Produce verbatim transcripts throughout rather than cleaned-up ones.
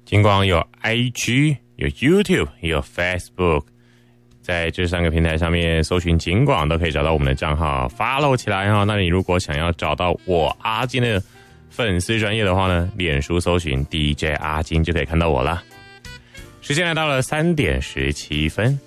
尽管有 I G 有 YouTube 也有 Facebook， 在这三个平台上面搜寻尽管都可以找到我们的账号 follow 起来。那你如果想要找到我阿金的粉丝专页的话呢，脸书搜寻 D J 阿金就可以看到我了。时间来到了三点十七分，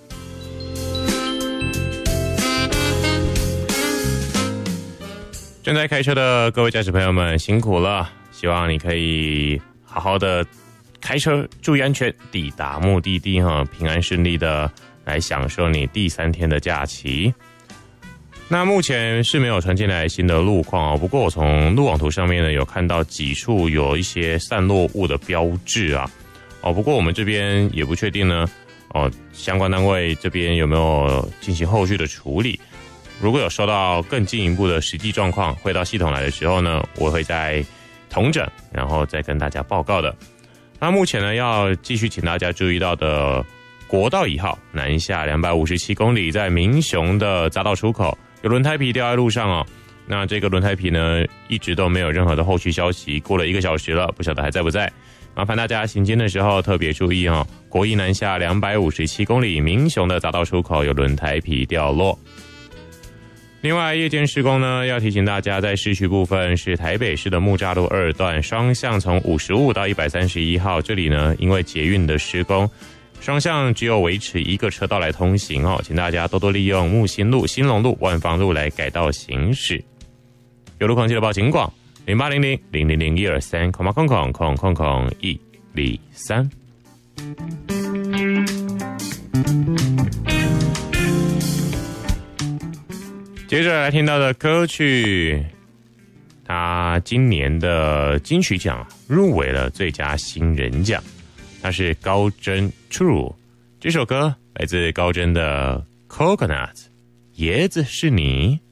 正在开车的各位驾驶朋友们辛苦了，希望你可以好好的开车，注意安全，抵达目的地哈，平安顺利的来享受你第三天的假期。那目前是没有传进来新的路况哦，不过我从路网图上面呢有看到几处有一些散落物的标志啊，哦，不过我们这边也不确定呢，哦，相关单位这边有没有进行后续的处理？如果有收到更进一步的实际状况汇到系统来的时候呢，我会再统整，然后再跟大家报告的。那目前呢，要继续请大家注意到的国道一号南下两百五十七公里，在民雄的匝道出口有轮胎皮掉在路上哦。那这个轮胎皮呢，一直都没有任何的后续消息，过了一个小时了，不晓得还在不在。麻烦大家行经的时候特别注意哦。国一南下两百五十七公里，民雄的匝道出口有轮胎皮掉落。另外，夜间施工呢，要提醒大家，在市区部分是台北市的木栅路二段双向从五十五到一百三十一号，这里呢因为捷运的施工，双向只有维持一个车道来通行哦，请大家多多利用木星路、兴隆路、万芳路来改道行驶。有路况记得报警广零八零零零零零一二三空空空空空空一零三。接着来听到的歌曲，他今年的金曲奖入围了最佳新人奖，他是高真 True。 这首歌来自高真的 Coconut， 椰子是你。